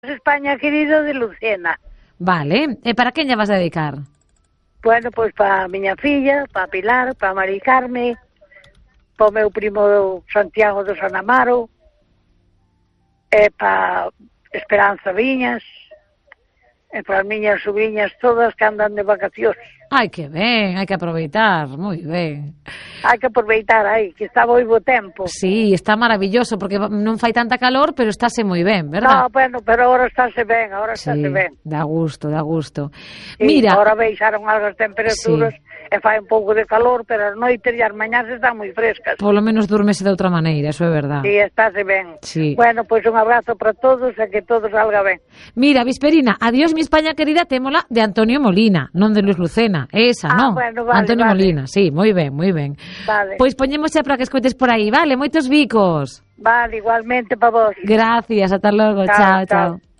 España querido de Lucena. Vale, e para quen lle vas a dedicar? Bueno, pois para a miña filla, para Pilar, para Mari Carme, para o meu primo Santiago do San Amaro, e para Esperanza Viñas, e para as miñas sobrinhas todas que andan de vacacións. Ai, que ben, hai que aproveitar, moi ben. Hai que aproveitar aí, que está moi bo tempo. Sí, está maravilloso, porque non fai tanta calor, pero estáse moi ben, No, verdad? bueno, pero ahora estáse ben, Sí, ben. dá gusto, dá gusto. Sí, Mira, ahora baixaron algo as temperaturas e fai un pouco de calor, pero as noites e as mañás están moi frescas. polo menos durmese de outra maneira, eso é verdad. Sí, estáse ben. Sí. Bueno, pois un abrazo para todos e que todo salga ben. Mira, Visperina, adiós mi España querida, témola de Antonio Molina, non de Luis Lucena, esa, non? Bueno, vale, Antonio vale. Molina, sí, moi ben, moi ben. Vale. Pois poñemos xa para que escoites por aí, vale? Moitos bicos. Vale, igualmente para vos. Gracias, ata logo, chao, Chao, chao. chao.